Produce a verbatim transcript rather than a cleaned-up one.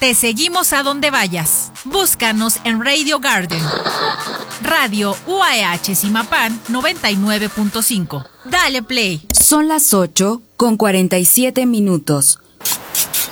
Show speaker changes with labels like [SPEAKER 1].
[SPEAKER 1] Te seguimos a donde vayas. Búscanos en Radio Garden. Radio U A H Zimapán noventa y nueve punto cinco. Dale play.
[SPEAKER 2] Son las ocho con cuarenta y siete minutos.